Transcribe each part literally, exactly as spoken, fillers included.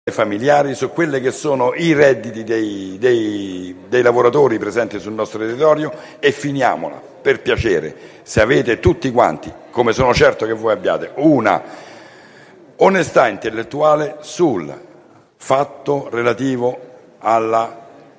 familiari, su quelli che sono i redditi dei, dei, dei lavoratori presenti sul nostro territorio e finiamola, per piacere, se avete tutti quanti, come sono certo che voi abbiate, una onestà intellettuale sul fatto relativo alla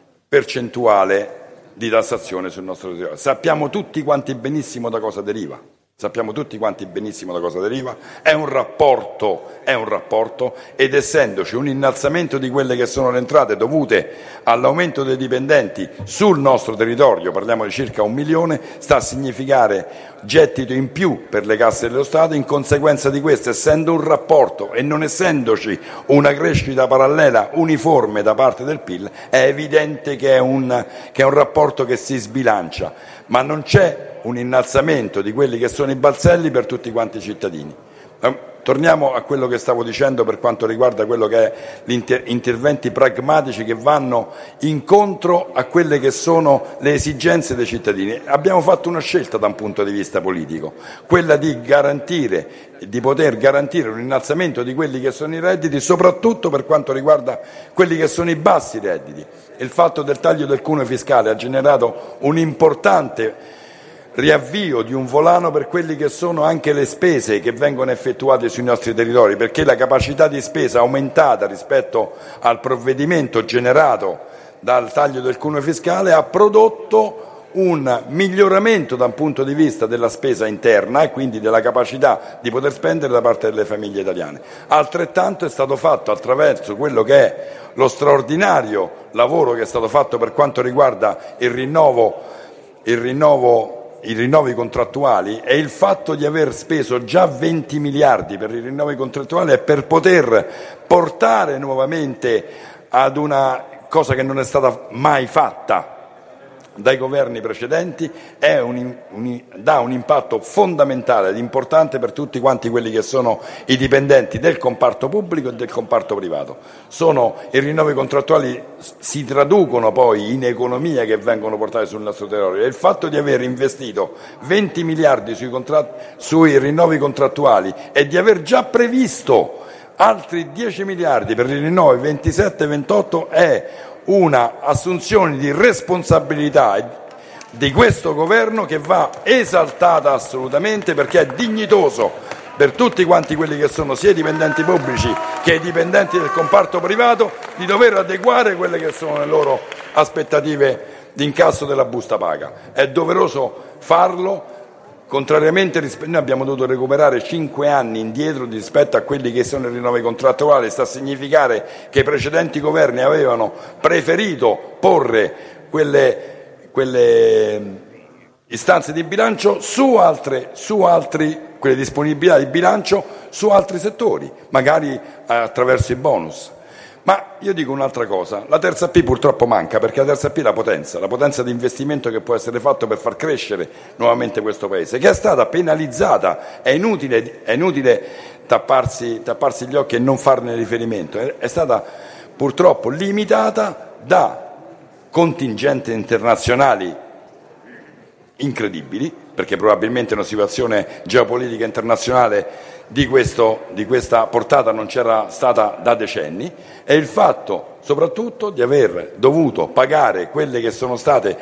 percentuale di tassazione sul nostro territorio. Sappiamo tutti quanti benissimo da cosa deriva. Sappiamo tutti quanti benissimo da cosa deriva, è un rapporto, è un rapporto ed essendoci un innalzamento di quelle che sono le entrate dovute all'aumento dei dipendenti sul nostro territorio, parliamo di circa un milione, sta a significare gettito in più per le casse dello Stato. In conseguenza di questo, essendo un rapporto e non essendoci una crescita parallela uniforme da parte del P I L, è evidente che è un, che è un rapporto che si sbilancia, ma non c'è un innalzamento di quelli che sono i balzelli per tutti quanti i cittadini. Torniamo a quello che stavo dicendo per quanto riguarda quello che è gli inter- interventi pragmatici che vanno incontro a quelle che sono le esigenze dei cittadini. Abbiamo fatto una scelta da un punto di vista politico, quella di garantire, di poter garantire un innalzamento di quelli che sono i redditi, soprattutto per quanto riguarda quelli che sono i bassi redditi. Il fatto del taglio del cuneo fiscale ha generato un importante riavvio di un volano per quelli che sono anche le spese che vengono effettuate sui nostri territori, perché la capacità di spesa aumentata rispetto al provvedimento generato dal taglio del cuneo fiscale ha prodotto un miglioramento da un punto di vista della spesa interna e quindi della capacità di poter spendere da parte delle famiglie italiane. Altrettanto è stato fatto attraverso quello che è lo straordinario lavoro che è stato fatto per quanto riguarda il rinnovo, il rinnovo i rinnovi contrattuali e il fatto di aver speso già venti miliardi per i rinnovi contrattuali e per poter portare nuovamente ad una cosa che non è stata mai fatta dai governi precedenti è un, un, dà un impatto fondamentale ed importante per tutti quanti quelli che sono i dipendenti del comparto pubblico e del comparto privato. Sono, i rinnovi contrattuali si traducono poi in economia che vengono portate sul nostro territorio e il fatto di aver investito venti miliardi sui, contratti, sui rinnovi contrattuali e di aver già previsto altri dieci miliardi per i rinnovi ventisette ventotto è una assunzione di responsabilità di questo governo che va esaltata assolutamente, perché è dignitoso per tutti quanti quelli che sono sia i dipendenti pubblici che i dipendenti del comparto privato di dover adeguare quelle che sono le loro aspettative di incasso della busta paga. È doveroso farlo. Contrariamente, noi abbiamo dovuto recuperare cinque anni indietro rispetto a quelli che sono i rinnovi contrattuali, sta a significare che i precedenti governi avevano preferito porre quelle, quelle istanze di bilancio su altre, su altri, quelle disponibilità di bilancio su altri settori, magari attraverso i bonus. Ma io dico un'altra cosa, la terza P purtroppo manca, perché la terza P è la potenza, la potenza di investimento che può essere fatto per far crescere nuovamente questo Paese, che è stata penalizzata, è inutile, è inutile tapparsi, tapparsi gli occhi e non farne riferimento, è, è stata purtroppo limitata da contingenti internazionali incredibili, perché probabilmente una situazione geopolitica internazionale di, questo, di questa portata non c'era stata da decenni, e il fatto soprattutto di aver dovuto pagare quelle che sono state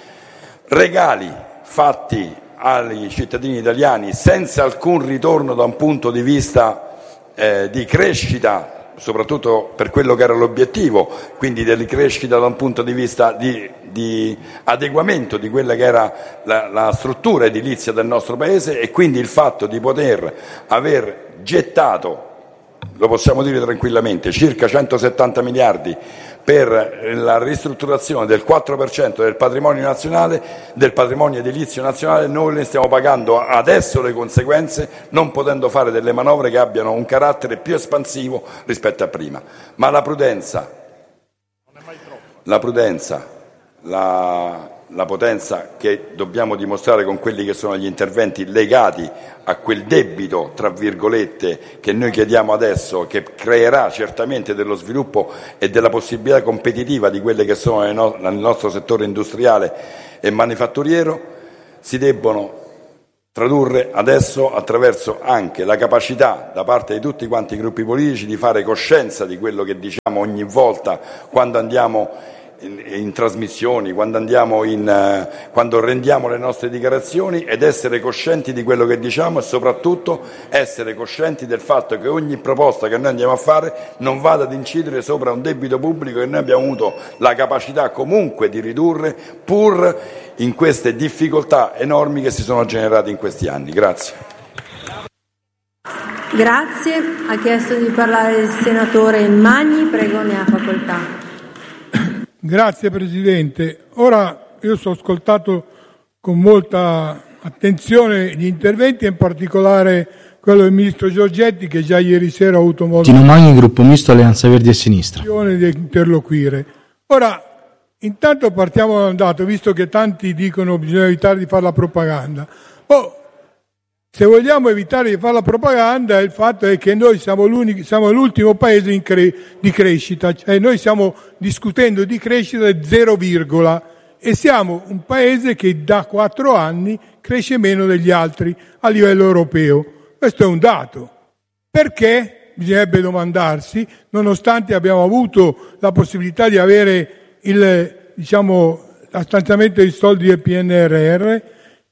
regali fatti ai cittadini italiani senza alcun ritorno da un punto di vista eh, di crescita, soprattutto per quello che era l'obiettivo, quindi della crescita da un punto di vista di, di adeguamento di quella che era la, la struttura edilizia del nostro Paese, e quindi il fatto di poter aver gettato, lo possiamo dire tranquillamente, circa centosettanta miliardi per la ristrutturazione del quattro per cento del patrimonio nazionale, del patrimonio edilizio nazionale. Noi ne stiamo pagando adesso le conseguenze, non potendo fare delle manovre che abbiano un carattere più espansivo rispetto a prima. Ma la prudenza, la prudenza, la, la potenza che dobbiamo dimostrare con quelli che sono gli interventi legati a quel debito, tra virgolette, che noi chiediamo adesso, che creerà certamente dello sviluppo e della possibilità competitiva di quelle che sono nel nostro settore industriale e manifatturiero, si debbono tradurre adesso attraverso anche la capacità da parte di tutti quanti i gruppi politici di fare coscienza di quello che diciamo ogni volta quando andiamo in, in trasmissioni, quando andiamo in, uh, quando rendiamo le nostre dichiarazioni, ed essere coscienti di quello che diciamo e soprattutto essere coscienti del fatto che ogni proposta che noi andiamo a fare non vada ad incidere sopra un debito pubblico che noi abbiamo avuto la capacità comunque di ridurre, pur in queste difficoltà enormi che si sono generate in questi anni. Grazie. Grazie. Ha chiesto di parlare il senatore Magni, prego, ne ha facoltà. Grazie Presidente. Ora io ho ascoltato con molta attenzione gli interventi, in particolare quello del Ministro Giorgetti, che già ieri sera ha avuto modo Tino Magni, Gruppo Misto, Alleanza Verdi e Sinistra. di interloquire. Ora, intanto partiamo da un dato, visto che tanti dicono che bisogna evitare di fare la propaganda. Oh, se vogliamo evitare di fare la propaganda, il fatto è che noi siamo, l'unico, siamo l'ultimo paese in cre- di crescita, cioè noi stiamo discutendo di crescita del zero, e siamo un paese che da quattro anni cresce meno degli altri a livello europeo. Questo è un dato. Perché? Bisognerebbe domandarsi, nonostante abbiamo avuto la possibilità di avere il, diciamo, lo stanziamento dei soldi del P N R R,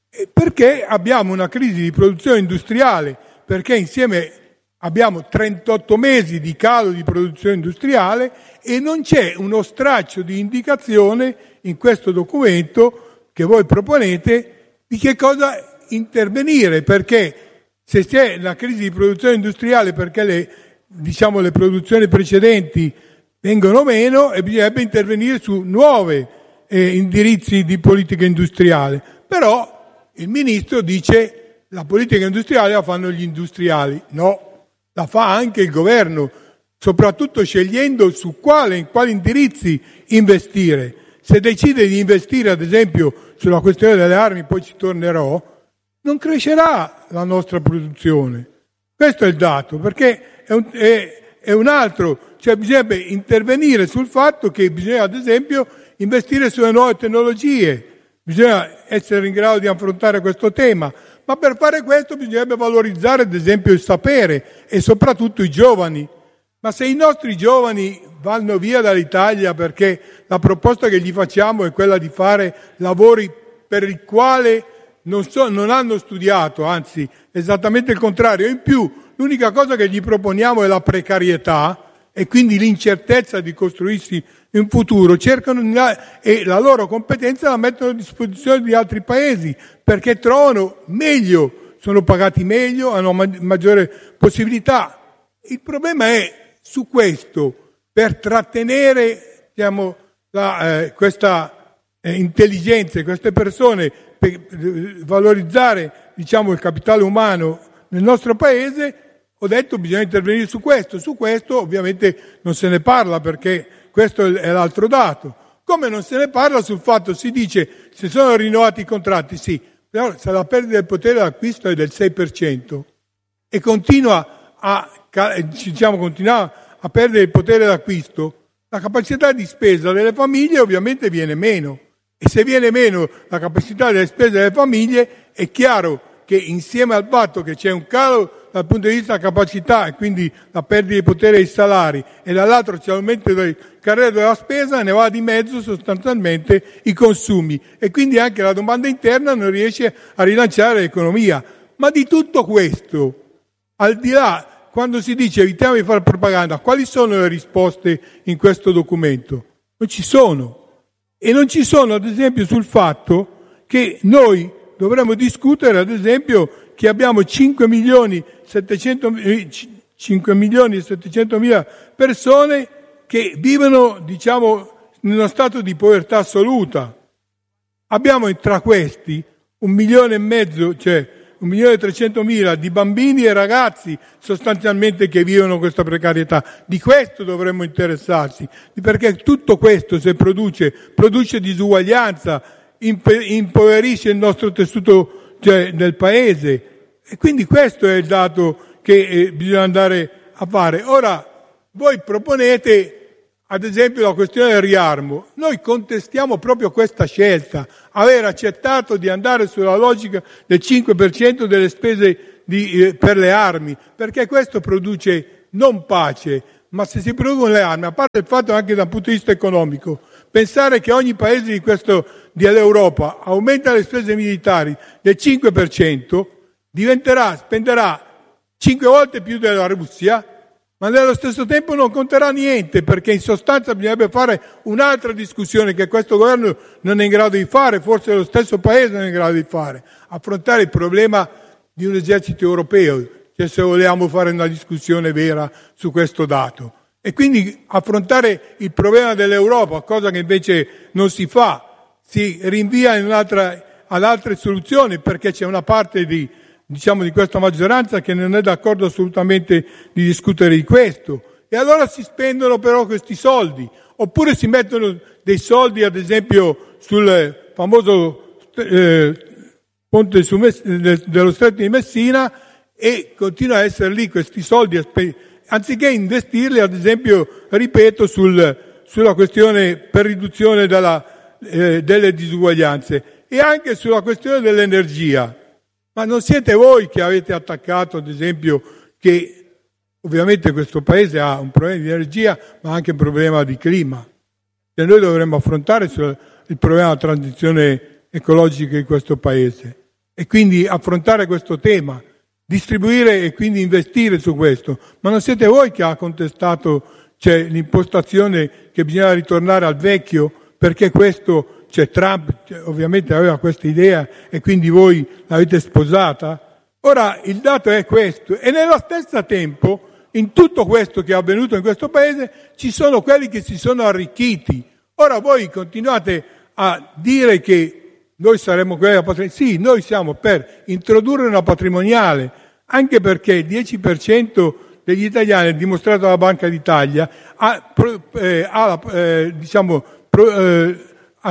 perché abbiamo una crisi di produzione industriale, perché insieme abbiamo trentotto mesi di calo di produzione industriale e non c'è uno straccio di indicazione in questo documento che voi proponete di che cosa intervenire, perché se c'è la crisi di produzione industriale perché le, diciamo, le produzioni precedenti vengono meno, e bisognerebbe intervenire su nuovi eh, indirizzi di politica industriale. Però il Ministro dice la politica industriale la fanno gli industriali. No, la fa anche il governo, soprattutto scegliendo su quale, in quali indirizzi investire. Se decide di investire, ad esempio, sulla questione delle armi, poi ci tornerò, non crescerà la nostra produzione. Questo è il dato, perché è un, è, è un altro, cioè bisognerebbe intervenire sul fatto che bisogna, ad esempio, investire sulle nuove tecnologie. Bisogna essere in grado di affrontare questo tema, ma per fare questo bisognerebbe valorizzare, ad esempio, il sapere e soprattutto i giovani. Ma se i nostri giovani vanno via dall'Italia perché la proposta che gli facciamo è quella di fare lavori per i quali non, so, non hanno studiato, anzi esattamente il contrario, in più l'unica cosa che gli proponiamo è la precarietà e quindi l'incertezza di costruirsi in futuro, cercano e la loro competenza la mettono a disposizione di altri paesi perché trovano meglio, sono pagati meglio, hanno maggiore possibilità. Il problema è su questo, per trattenere, diciamo, la, eh, questa eh, intelligenza, queste persone, per eh, valorizzare, diciamo, il capitale umano nel nostro paese, ho detto bisogna intervenire su questo. Su questo ovviamente non se ne parla perché questo è l'altro dato. Come non se ne parla sul fatto, si dice, se sono rinnovati i contratti, sì, però se la perdita del potere d'acquisto è del sei per cento e continua a, diciamo, continua a perdere il potere d'acquisto, la capacità di spesa delle famiglie ovviamente viene meno. E se viene meno la capacità delle spese delle famiglie, è chiaro che insieme al fatto che c'è un calo dal punto di vista della capacità e quindi la perdita di potere dei salari e dall'altro c'è l'aumento del carrello della spesa, ne va di mezzo sostanzialmente i consumi e quindi anche la domanda interna non riesce a rilanciare l'economia. Ma di tutto questo, al di là, quando si dice evitiamo di fare propaganda, quali sono le risposte in questo documento? Non ci sono. E non ci sono, ad esempio, sul fatto che noi dovremmo discutere, ad esempio, che abbiamo cinque milioni e settecentomila persone che vivono, diciamo, in uno stato di povertà assoluta. Abbiamo tra questi un milione e mezzo, cioè un milione e trecentomila di bambini e ragazzi sostanzialmente che vivono questa precarietà. Di questo dovremmo interessarsi, perché tutto questo, se produce, produce disuguaglianza, impoverisce il nostro tessuto, cioè, del paese. E quindi questo è il dato che eh, bisogna andare a fare. Ora, voi proponete ad esempio la questione del riarmo. Noi contestiamo proprio questa scelta, aver accettato di andare sulla logica del cinque per cento delle spese di, eh, per le armi, perché questo produce non pace, ma se si producono le armi, a parte il fatto anche dal punto di vista economico, pensare che ogni paese di questo, dell'Europa aumenta le spese militari del cinque per cento, diventerà, spenderà cinque volte più della Russia, ma nello stesso tempo non conterà niente, perché in sostanza bisognerebbe fare un'altra discussione che questo governo non è in grado di fare, forse lo stesso paese non è in grado di fare, affrontare il problema di un esercito europeo, cioè se vogliamo fare una discussione vera su questo dato. E quindi affrontare il problema dell'Europa, cosa che invece non si fa, si rinvia in un'altra, ad altre soluzioni, perché c'è una parte di diciamo di questa maggioranza che non è d'accordo assolutamente di discutere di questo, e allora si spendono però questi soldi, oppure si mettono dei soldi ad esempio sul famoso eh, ponte su Mess- dello Stretto di Messina, e continua a essere lì questi soldi anziché investirli ad esempio, ripeto, sul, sulla questione per riduzione della, eh, delle disuguaglianze e anche sulla questione dell'energia. Ma non siete voi che avete attaccato, ad esempio, che ovviamente questo paese ha un problema di energia, ma anche un problema di clima. E noi dovremmo affrontare il problema della transizione ecologica in questo paese. E quindi affrontare questo tema, distribuire e quindi investire su questo. Ma non siete voi che ha contestato cioè, l'impostazione che bisogna ritornare al vecchio, perché questo... Cioè Trump cioè, ovviamente aveva questa idea e quindi voi l'avete sposata. Ora il dato è questo, e nello stesso tempo in tutto questo che è avvenuto in questo paese ci sono quelli che si sono arricchiti. Ora voi continuate a dire che noi saremmo quelli della patrimoniale. Sì, noi siamo per introdurre una patrimoniale, anche perché il dieci per cento degli italiani, dimostrato dalla Banca d'Italia, ha, eh, ha eh, diciamo pro, eh,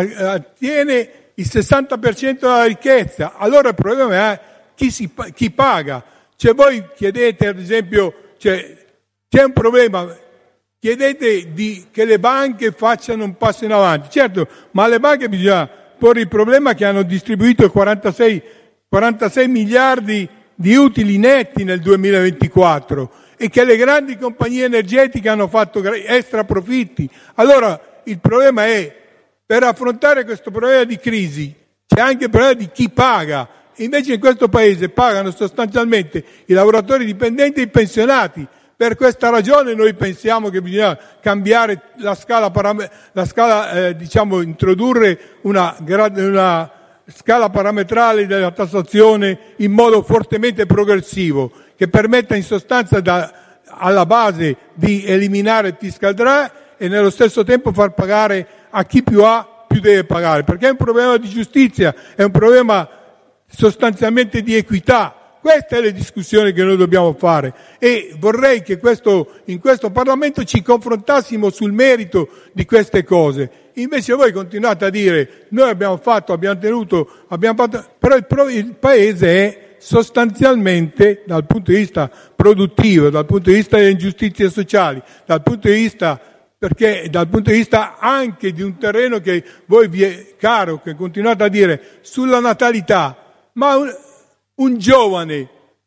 attiene il sessanta per cento della ricchezza. Allora il problema è chi, si, chi paga. Cioè voi chiedete ad esempio, cioè, c'è un problema, chiedete di, che le banche facciano un passo in avanti. Certo, ma alle banche bisogna porre il problema che hanno distribuito quarantasei, quarantasei miliardi di utili netti nel duemilaventiquattro e che le grandi compagnie energetiche hanno fatto extra profitti. Allora il problema è, per affrontare questo problema di crisi c'è anche il problema di chi paga. Invece in questo paese pagano sostanzialmente i lavoratori dipendenti e i pensionati. Per questa ragione noi pensiamo che bisogna cambiare la scala, param- la scala eh, diciamo introdurre una, una scala parametrale della tassazione in modo fortemente progressivo, che permetta in sostanza da, alla base di eliminare il fiscal drive e nello stesso tempo far pagare a chi più ha, più deve pagare, perché è un problema di giustizia, è un problema sostanzialmente di equità. Queste sono le discussioni che noi dobbiamo fare e vorrei che questo, in questo Parlamento ci confrontassimo sul merito di queste cose. Invece voi continuate a dire noi abbiamo fatto, abbiamo tenuto, abbiamo fatto, però il, pro, il Paese è sostanzialmente dal punto di vista produttivo, dal punto di vista delle ingiustizie sociali, dal punto di vista perché dal punto di vista anche di un terreno che voi vi è caro, che continuate a dire sulla natalità, ma un, un giovane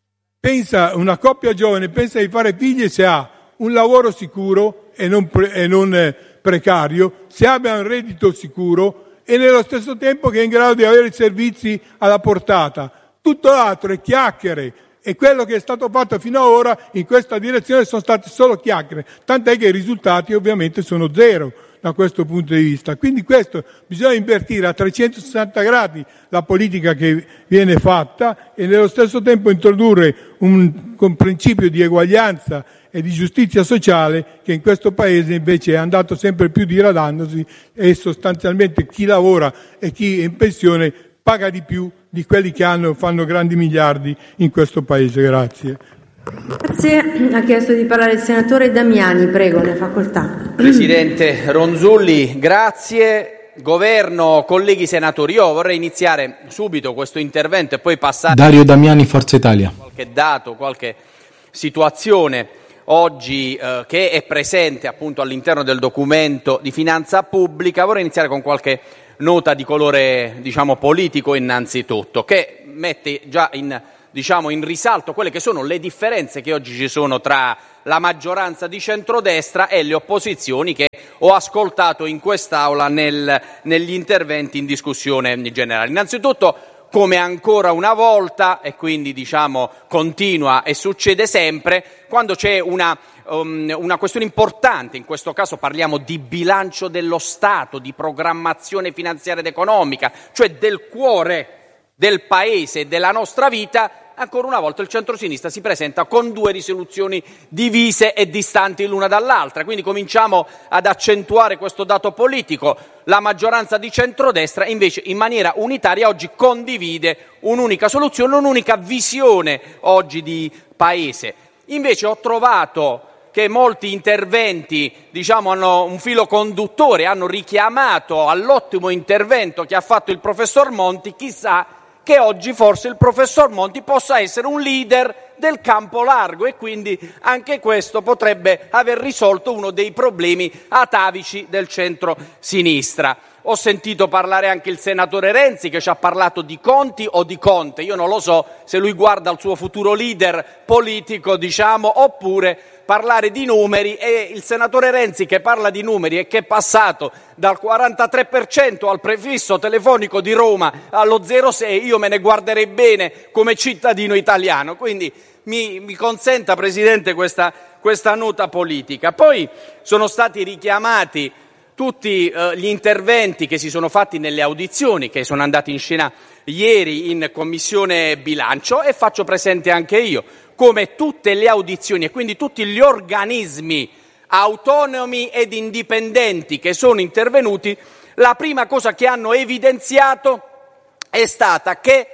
pensa, una coppia giovane pensa di fare figli se ha un lavoro sicuro e non, pre, e non eh, precario, se abbia un reddito sicuro e nello stesso tempo che è in grado di avere servizi alla portata. Tutto l'altro è chiacchiere. E quello che è stato fatto fino ad ora in questa direzione sono state solo chiacchiere, tant'è che i risultati ovviamente sono zero da questo punto di vista. Quindi questo bisogna invertire a trecentosessanta gradi la politica che viene fatta e nello stesso tempo introdurre un, un principio di eguaglianza e di giustizia sociale che in questo paese invece è andato sempre più diradandosi e sostanzialmente chi lavora e chi è in pensione paga di più di quelli che hanno, fanno grandi miliardi in questo paese. Grazie. Grazie. Ha chiesto di parlare il senatore Damiani, prego, ne facoltà. Presidente Ronzulli, grazie. Governo, colleghi senatori, io vorrei iniziare subito questo intervento e poi passare... Dario Damiani, Forza Italia. Qualche dato, qualche situazione. oggi eh, che è presente appunto all'interno del documento di finanza pubblica. Vorrei iniziare con qualche nota di colore, diciamo, politico innanzitutto, che mette già in, diciamo, in risalto quelle che sono le differenze che oggi ci sono tra la maggioranza di centrodestra e le opposizioni che ho ascoltato in quest'Aula nel, negli interventi in discussione generale. Innanzitutto, come ancora una volta, e quindi diciamo continua e succede sempre, quando c'è una, um, una questione importante, in questo caso parliamo di bilancio dello Stato, di programmazione finanziaria ed economica, cioè del cuore del Paese e della nostra vita, ancora una volta il centrosinistra si presenta con due risoluzioni divise e distanti l'una dall'altra. Quindi cominciamo ad accentuare questo dato politico. La maggioranza di centrodestra invece in maniera unitaria oggi condivide un'unica soluzione, un'unica visione oggi di Paese. Invece ho trovato che molti interventi, diciamo, hanno un filo conduttore, hanno richiamato all'ottimo intervento che ha fatto il professor Monti. Chissà che oggi forse il professor Monti possa essere un leader del campo largo e quindi anche questo potrebbe aver risolto uno dei problemi atavici del centro-sinistra. Ho sentito parlare anche il senatore Renzi, che ci ha parlato di Conti o di Conte. Io non lo so se lui guarda al suo futuro leader politico, diciamo, oppure parlare di numeri, e il senatore Renzi che parla di numeri e che è passato dal quarantatré per cento al prefisso telefonico di Roma allo zero sei, io me ne guarderei bene come cittadino italiano. Quindi mi, mi consenta, Presidente, questa, questa nota politica. Poi sono stati richiamati tutti eh, gli interventi che si sono fatti nelle audizioni che sono andati in scena ieri in Commissione Bilancio, e faccio presente anche io come tutte le audizioni e quindi tutti gli organismi autonomi ed indipendenti che sono intervenuti, la prima cosa che hanno evidenziato è stata che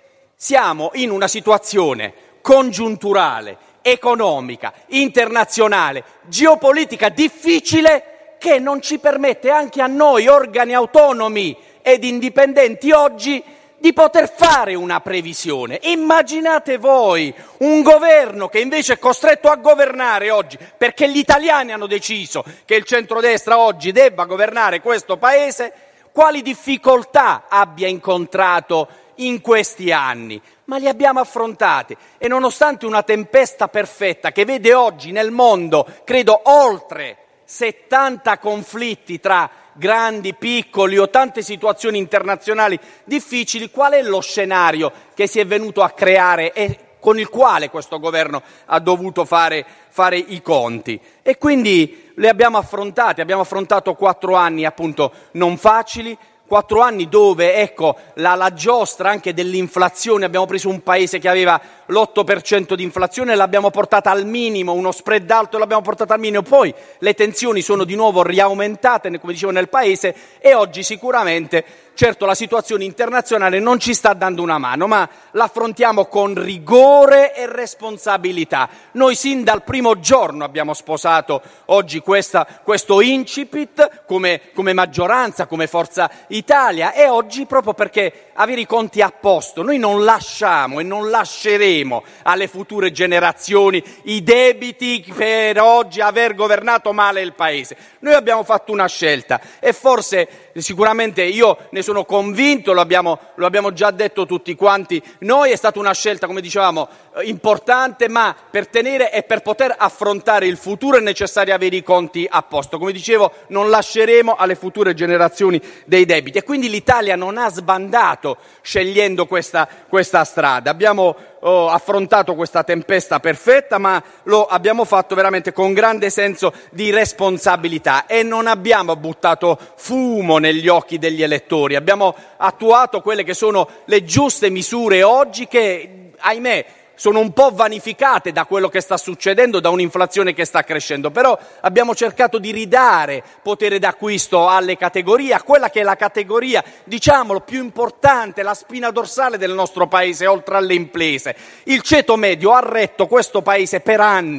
siamo in una situazione congiunturale, economica, internazionale, geopolitica difficile, che non ci permette anche a noi, organi autonomi ed indipendenti, oggi di poter fare una previsione. Immaginate voi un governo che invece è costretto a governare oggi, perché gli italiani hanno deciso che il centrodestra oggi debba governare questo Paese, quali difficoltà abbia incontrato in questi anni. Ma li abbiamo affrontati, e nonostante una tempesta perfetta che vede oggi nel mondo, credo, oltre settanta conflitti tra grandi, piccoli o tante situazioni internazionali difficili, qual è lo scenario che si è venuto a creare e con il quale questo governo ha dovuto fare, fare i conti? E quindi le abbiamo affrontate, abbiamo affrontato quattro anni appunto non facili, quattro anni dove, ecco, la, la giostra anche dell'inflazione, abbiamo preso un paese che aveva l'otto per cento di inflazione, l'abbiamo portata al minimo, uno spread alto l'abbiamo portata al minimo, poi le tensioni sono di nuovo riaumentate, come dicevo, nel paese, e oggi sicuramente, certo, la situazione internazionale non ci sta dando una mano, ma l'affrontiamo con rigore e responsabilità. Noi sin dal primo giorno abbiamo sposato oggi questa, questo incipit come, come maggioranza, come Forza Italia, e oggi, proprio perché avere i conti a posto, noi non lasciamo e non lasceremo alle future generazioni i debiti per oggi aver governato male il Paese. Noi abbiamo fatto una scelta, e forse sicuramente io ne sono convinto, lo abbiamo, lo abbiamo già detto tutti quanti noi, è stata una scelta, come dicevamo, importante, ma per tenere e per poter affrontare il futuro è necessario avere i conti a posto. Come dicevo, non lasceremo alle future generazioni dei debiti, e quindi l'Italia non ha sbandato scegliendo questa, questa strada. Abbiamo oh, affrontato questa tempesta perfetta, ma lo abbiamo fatto veramente con grande senso di responsabilità, e non abbiamo buttato fumo negli occhi degli elettori. Abbiamo attuato quelle che sono le giuste misure oggi, che, ahimè, sono un po' vanificate da quello che sta succedendo, da un'inflazione che sta crescendo, però abbiamo cercato di ridare potere d'acquisto alle categorie, a quella che è la categoria, diciamolo, più importante, la spina dorsale del nostro Paese, oltre alle imprese. Il ceto medio ha retto questo Paese per anni,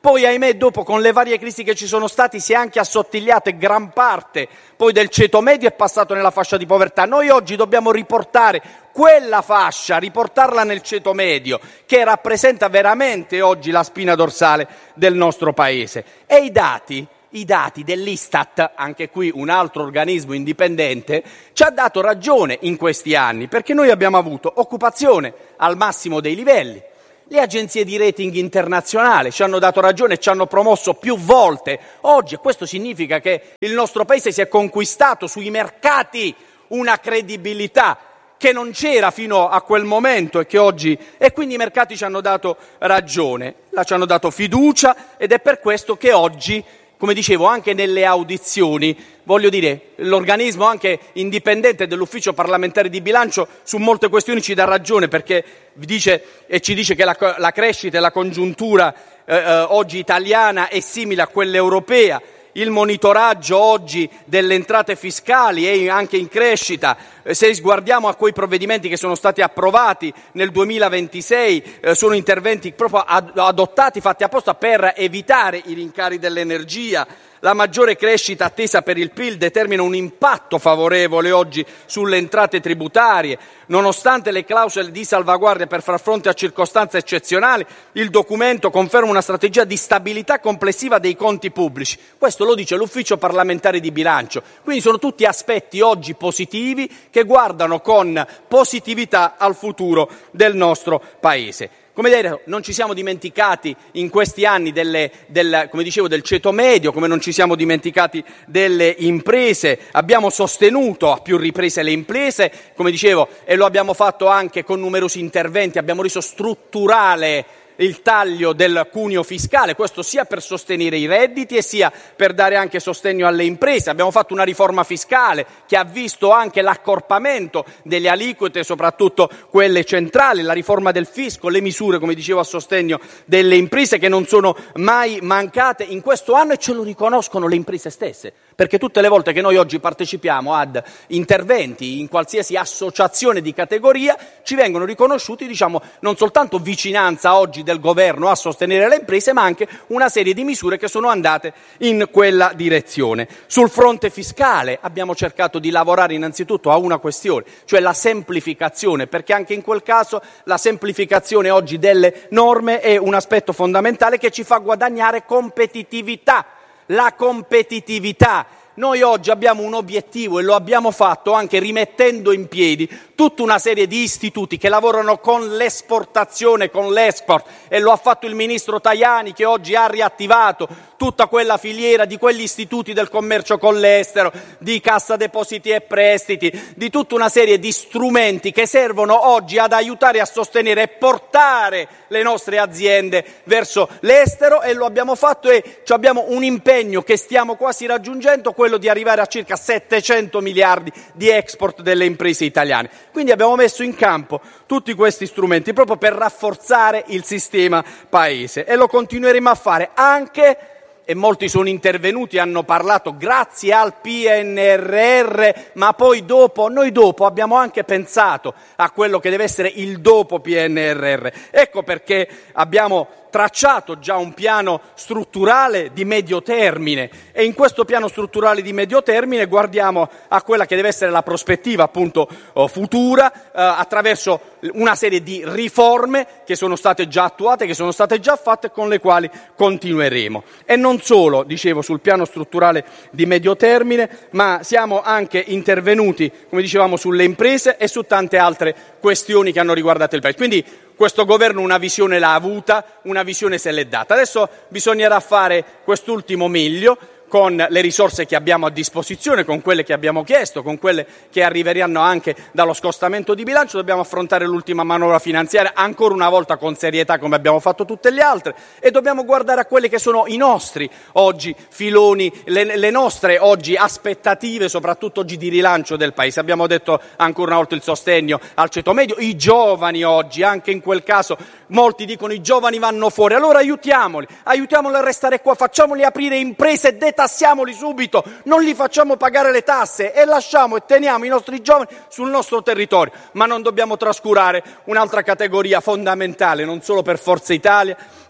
Poi, ahimè, dopo, con le varie crisi che ci sono stati, si è anche assottigliato e gran parte poi del ceto medio è passato nella fascia di povertà. Noi oggi dobbiamo riportare quella fascia, riportarla nel ceto medio, che rappresenta veramente oggi la spina dorsale del nostro Paese. E i dati... I dati dell'Istat, anche qui un altro organismo indipendente, ci ha dato ragione in questi anni, perché noi abbiamo avuto occupazione al massimo dei livelli. Le agenzie di rating internazionali ci hanno dato ragione e ci hanno promosso più volte. Oggi, questo significa che il nostro Paese si è conquistato sui mercati una credibilità che non c'era fino a quel momento e che oggi... E quindi i mercati ci hanno dato ragione, ci hanno dato fiducia, ed è per questo che oggi, come dicevo, anche nelle audizioni, voglio dire, l'organismo anche indipendente dell'Ufficio parlamentare di bilancio su molte questioni ci dà ragione, perché dice e ci dice che la, la crescita e la congiuntura eh, eh, oggi italiana è simile a quella europea. Il monitoraggio oggi delle entrate fiscali è anche in crescita. Se sguardiamo a quei provvedimenti che sono stati approvati nel duemilaventisei, eh, sono interventi proprio ad- adottati, fatti apposta per evitare i rincari dell'energia. La maggiore crescita attesa per il P I L determina un impatto favorevole oggi sulle entrate tributarie. Nonostante le clausole di salvaguardia per far fronte a circostanze eccezionali, il documento conferma una strategia di stabilità complessiva dei conti pubblici. Questo lo dice l'Ufficio parlamentare di bilancio. Quindi sono tutti aspetti oggi positivi che guardano con positività al futuro del nostro Paese. Come detto, non ci siamo dimenticati in questi anni delle, del, come dicevo, del ceto medio, come non ci siamo dimenticati delle imprese. Abbiamo sostenuto a più riprese le imprese, come dicevo, e lo abbiamo fatto anche con numerosi interventi. Abbiamo reso strutturale il taglio del cuneo fiscale, questo sia per sostenere i redditi e sia per dare anche sostegno alle imprese. Abbiamo fatto una riforma fiscale che ha visto anche l'accorpamento delle aliquote, soprattutto quelle centrali, la riforma del fisco, le misure, come dicevo, a sostegno delle imprese, che non sono mai mancate in questo anno, e ce lo riconoscono le imprese stesse, perché tutte le volte che noi oggi partecipiamo ad interventi in qualsiasi associazione di categoria ci vengono riconosciuti, diciamo, non soltanto vicinanza oggi del governo a sostenere le imprese, ma anche una serie di misure che sono andate in quella direzione. Sul fronte fiscale abbiamo cercato di lavorare innanzitutto a una questione, cioè la semplificazione, perché anche in quel caso la semplificazione oggi delle norme è un aspetto fondamentale che ci fa guadagnare competitività. La competitività. Noi oggi abbiamo un obiettivo, e lo abbiamo fatto anche rimettendo in piedi tutta una serie di istituti che lavorano con l'esportazione, con l'export, e lo ha fatto il ministro Tajani, che oggi ha riattivato tutta quella filiera di quegli istituti del commercio con l'estero, di Cassa Depositi e Prestiti, di tutta una serie di strumenti che servono oggi ad aiutare a sostenere e portare le nostre aziende verso l'estero, e lo abbiamo fatto, e abbiamo un impegno che stiamo quasi raggiungendo, quello di arrivare a circa settecento miliardi di export delle imprese italiane. Quindi abbiamo messo in campo tutti questi strumenti proprio per rafforzare il sistema Paese, e lo continueremo a fare anche, e molti sono intervenuti e hanno parlato, grazie al P N R R, ma poi dopo, noi dopo abbiamo anche pensato a quello che deve essere il dopo P N R R. Ecco perché abbiamo tracciato già un piano strutturale di medio termine, e in questo piano strutturale di medio termine guardiamo a quella che deve essere la prospettiva appunto futura, eh, attraverso una serie di riforme che sono state già attuate, che sono state già fatte, con le quali continueremo. E non solo, dicevo, sul piano strutturale di medio termine, ma siamo anche intervenuti, come dicevamo, sulle imprese e su tante altre questioni che hanno riguardato il Paese. Quindi questo governo una visione l'ha avuta, una visione se l'è data. Adesso bisognerà fare quest'ultimo miglio con le risorse che abbiamo a disposizione, con quelle che abbiamo chiesto, con quelle che arriveranno anche dallo scostamento di bilancio. Dobbiamo affrontare l'ultima manovra finanziaria ancora una volta con serietà, come abbiamo fatto tutte le altre, e dobbiamo guardare a quelli che sono i nostri oggi filoni, le, le nostre oggi aspettative, soprattutto oggi di rilancio del Paese. Abbiamo detto ancora una volta il sostegno al ceto medio, i giovani oggi, anche in quel caso molti dicono i giovani vanno fuori, allora aiutiamoli, aiutiamoli a restare qua, facciamoli aprire imprese e detassiamoli subito, non li facciamo pagare le tasse e lasciamo e teniamo i nostri giovani sul nostro territorio. Ma non dobbiamo trascurare un'altra categoria fondamentale, non solo per Forza Italia,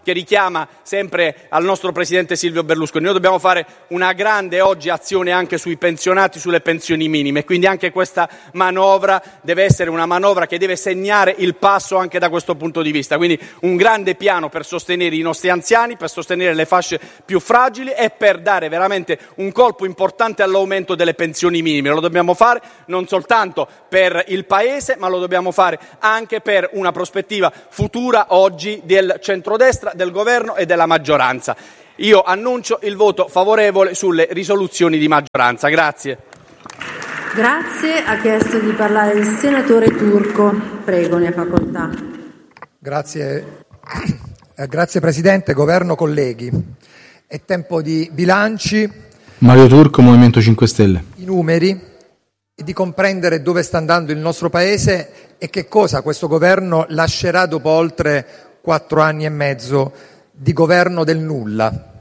che richiama sempre al nostro presidente Silvio Berlusconi. Noi dobbiamo fare una grande oggi azione anche sui pensionati, sulle pensioni minime, quindi anche questa manovra deve essere una manovra che deve segnare il passo anche da questo punto di vista, quindi un grande piano per sostenere i nostri anziani, per sostenere le fasce più fragili e per dare veramente un colpo importante all'aumento delle pensioni minime. Lo dobbiamo fare non soltanto per il Paese, ma lo dobbiamo fare anche per una prospettiva futura oggi del centrodestra, del governo e della maggioranza. Io annuncio il voto favorevole sulle risoluzioni di maggioranza. Grazie. Grazie. Ha chiesto di parlare il senatore Turco. Prego, ne ha facoltà. Grazie. Eh, grazie Presidente, Governo, colleghi. È tempo di bilanci. Mario Turco, Movimento cinque Stelle. I numeri e di comprendere dove sta andando il nostro Paese e che cosa questo Governo lascerà dopo oltre quattro anni e mezzo di governo del nulla.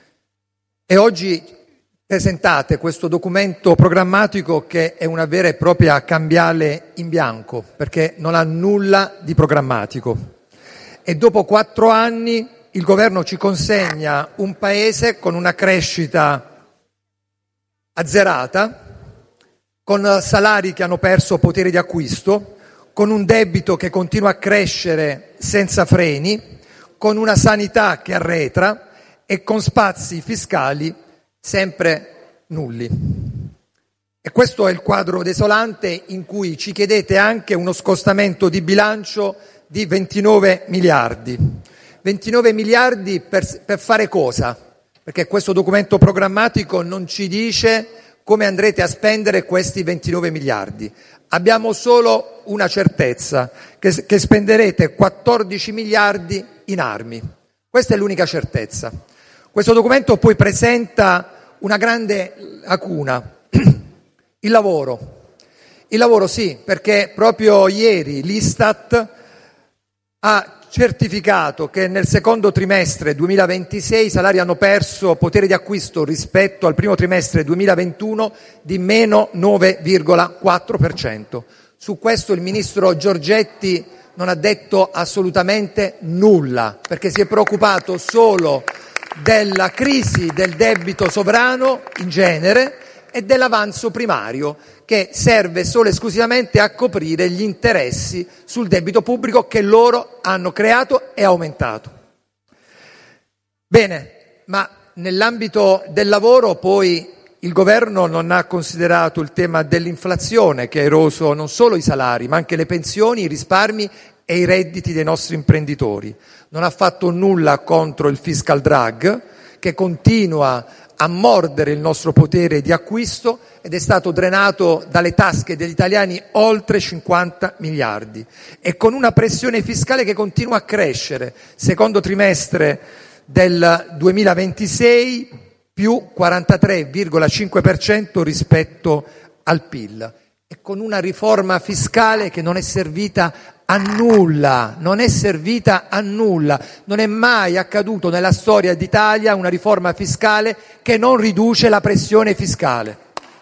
E oggi presentate questo documento programmatico che è una vera e propria cambiale in bianco, perché non ha nulla di programmatico. E dopo quattro anni il Governo ci consegna un Paese con una crescita azzerata, con salari che hanno perso potere di acquisto, con un debito che continua a crescere senza freni, con una sanità che arretra e con spazi fiscali sempre nulli. E questo è il quadro desolante in cui ci chiedete anche uno scostamento di bilancio di ventinove miliardi. ventinove miliardi per, per fare cosa? Perché questo documento programmatico non ci dice come andrete a spendere questi ventinove miliardi. Abbiamo solo una certezza, che, che spenderete quattordici miliardi in armi. Questa è l'unica certezza. Questo documento poi presenta una grande lacuna, il lavoro. Il lavoro sì, perché proprio ieri l'Istat ha certificato che nel secondo trimestre duemilaventisei i salari hanno perso potere di acquisto rispetto al primo trimestre duemilaventuno di meno nove virgola quattro per cento. Su questo il ministro Giorgetti non ha detto assolutamente nulla, perché si è preoccupato solo della crisi del debito sovrano in genere e dell'avanzo primario, che serve solo e esclusivamente a coprire gli interessi sul debito pubblico che loro hanno creato e aumentato. Bene, ma nell'ambito del lavoro poi il governo non ha considerato il tema dell'inflazione, che ha eroso non solo i salari, ma anche le pensioni, i risparmi e i redditi dei nostri imprenditori. Non ha fatto nulla contro il fiscal drag, che continua a mordere il nostro potere di acquisto ed è stato drenato dalle tasche degli italiani oltre cinquanta miliardi, e con una pressione fiscale che continua a crescere. Secondo trimestre del duemilaventisei più quarantatré virgola cinque per cento rispetto al P I L, e con una riforma fiscale che non è servita a nulla, non è servita a nulla. Non è mai accaduto nella storia d'Italia una riforma fiscale che non riduce la pressione fiscale.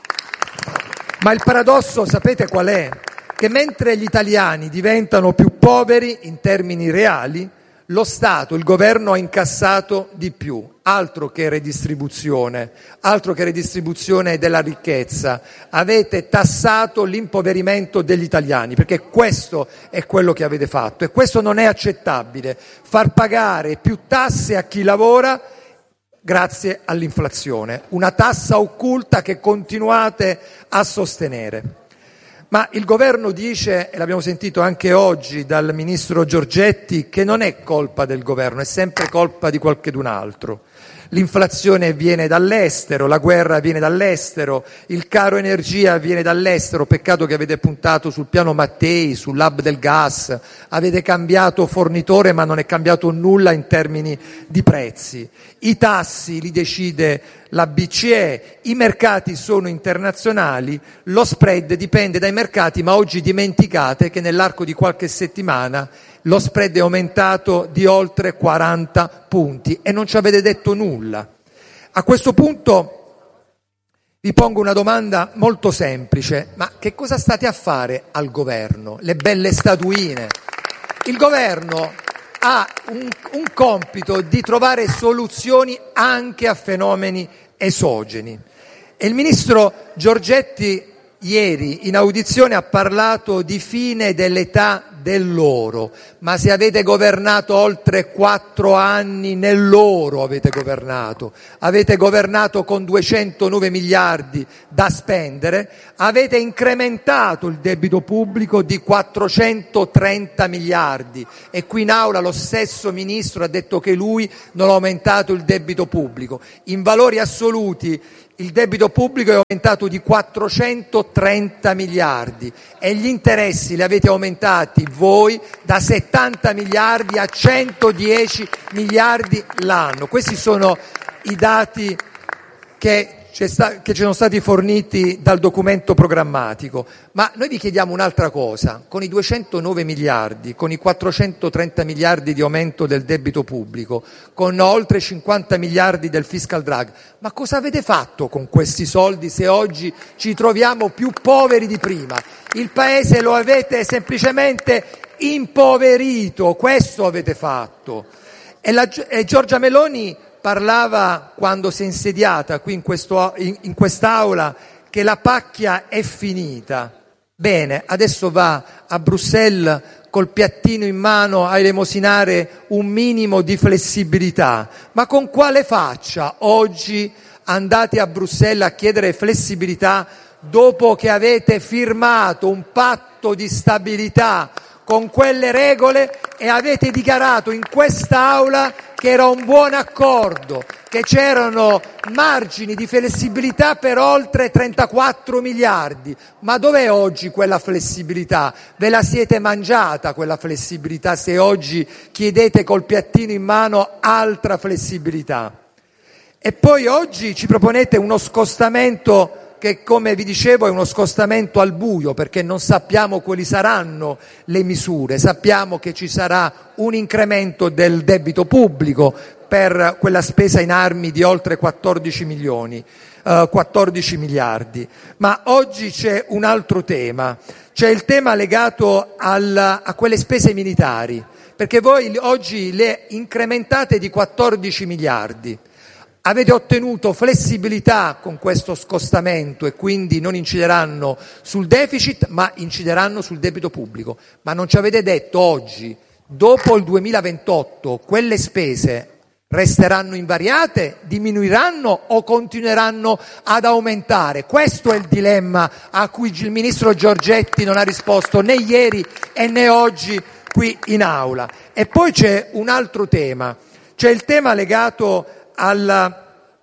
Ma il paradosso, sapete qual è? Che mentre gli italiani diventano più poveri in termini reali, lo Stato, il governo ha incassato di più. Altro che redistribuzione, altro che redistribuzione della ricchezza. Avete tassato l'impoverimento degli italiani, perché questo è quello che avete fatto, e questo non è accettabile. Far pagare più tasse a chi lavora grazie all'inflazione, una tassa occulta che continuate a sostenere. Ma il governo dice, e l'abbiamo sentito anche oggi dal ministro Giorgetti, che non è colpa del governo, è sempre colpa di qualchedun altro. L'inflazione viene dall'estero, la guerra viene dall'estero, il caro energia viene dall'estero. Peccato che avete puntato sul piano Mattei, sull'hub del gas, avete cambiato fornitore ma non è cambiato nulla in termini di prezzi. I tassi li decide la B C E, i mercati sono internazionali, lo spread dipende dai mercati, ma oggi dimenticate che nell'arco di qualche settimana lo spread è aumentato di oltre quaranta punti e non ci avete detto nulla. A questo punto vi pongo una domanda molto semplice: ma che cosa state a fare al governo? Le belle statuine. Il governo ha un, un compito di trovare soluzioni anche a fenomeni esogeni. E il ministro Giorgetti ieri in audizione ha parlato di fine dell'età dell'oro, ma se avete governato oltre quattro anni nell'oro avete governato, avete governato con duecentonove miliardi da spendere, avete incrementato il debito pubblico di quattrocentotrenta miliardi e qui in aula lo stesso ministro ha detto che lui non ha aumentato il debito pubblico. In valori assoluti il debito pubblico è aumentato di quattrocentotrenta miliardi e gli interessi li avete aumentati voi da settanta miliardi a centodieci miliardi l'anno. Questi sono i dati che che ci sono stati forniti dal documento programmatico. Ma noi vi chiediamo un'altra cosa: con i duecentonove miliardi, con i quattrocentotrenta miliardi di aumento del debito pubblico, con oltre cinquanta miliardi del fiscal drag, ma cosa avete fatto con questi soldi se oggi ci troviamo più poveri di prima? Il paese lo avete semplicemente impoverito, questo avete fatto. E, la, e Giorgia Meloni parlava, quando si è insediata qui in, questo, in, in quest'aula, che la pacchia è finita. Bene, adesso va a Bruxelles col piattino in mano a elemosinare un minimo di flessibilità. Ma con quale faccia oggi andate a Bruxelles a chiedere flessibilità dopo che avete firmato un patto di stabilità con quelle regole e avete dichiarato in quest'aula che era un buon accordo, che c'erano margini di flessibilità per oltre trentaquattro miliardi. Ma dov'è oggi quella flessibilità? Ve la siete mangiata quella flessibilità se oggi chiedete col piattino in mano altra flessibilità? E poi oggi ci proponete uno scostamento che, come vi dicevo, è uno scostamento al buio, perché non sappiamo quali saranno le misure. Sappiamo che ci sarà un incremento del debito pubblico per quella spesa in armi di oltre quattordici milioni, eh, quattordici miliardi. Ma oggi c'è un altro tema, c'è il tema legato al, a quelle spese militari, perché voi oggi le incrementate di quattordici miliardi. Avete ottenuto flessibilità con questo scostamento e quindi non incideranno sul deficit, ma incideranno sul debito pubblico. Ma non ci avete detto oggi, dopo il duemilaventotto, quelle spese resteranno invariate, diminuiranno o continueranno ad aumentare? Questo è il dilemma a cui il ministro Giorgetti non ha risposto né ieri e né oggi qui in aula. E poi c'è un altro tema, c'è il tema legato Al,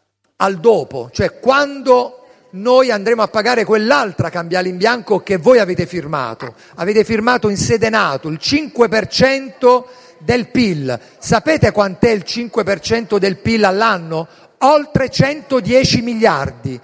al dopo, cioè quando noi andremo a pagare quell'altra cambiale in bianco che voi avete firmato. Avete firmato in sede NATO il cinque per cento del P I L. Sapete quant'è il cinque per cento del P I L all'anno? Oltre centodieci miliardi.